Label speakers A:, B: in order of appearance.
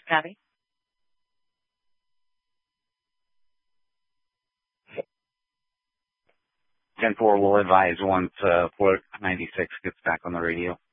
A: Copy.
B: Ten-4 will advise once Port 96 gets back on the radio.